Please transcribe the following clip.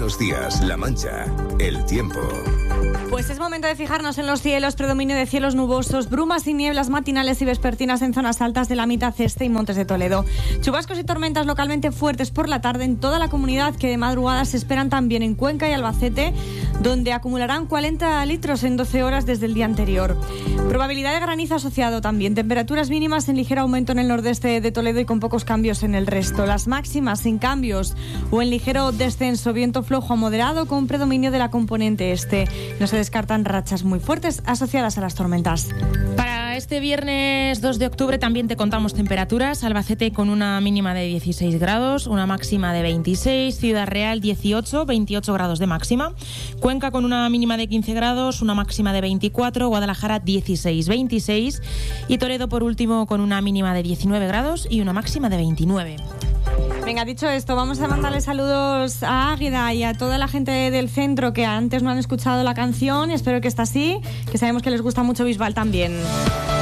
Buenos días, La Mancha. El tiempo. Pues es momento de fijarnos en los cielos. Predominio de cielos nubosos, brumas y nieblas matinales y vespertinas en zonas altas de la mitad este y Montes de Toledo. Chubascos y tormentas localmente fuertes por la tarde en toda la comunidad, que de madrugada se esperan también en Cuenca y Albacete, donde acumularán 40 litros en 12 horas desde el día anterior. Probabilidad de granizo asociado también. Temperaturas mínimas en ligero aumento en el nordeste de Toledo y con pocos cambios en el resto. Las máximas sin cambios o en ligero descenso. Viento flojo a moderado con predominio de la componente este. No se descartan rachas muy fuertes asociadas a las tormentas. Para este viernes 2 de octubre también te contamos temperaturas. Albacete con una mínima de 16 grados, una máxima de 26. Ciudad Real 18, 28 grados de máxima. Cuenca con una mínima de 15 grados, una máxima de 24. Guadalajara 16, 26. Y Toledo por último con una mínima de 19 grados y una máxima de 29. Venga, dicho esto, vamos a mandarle saludos a Águeda y a toda la gente del centro que antes no han escuchado la canción. Espero que está así, que sabemos que les gusta mucho Bisbal también.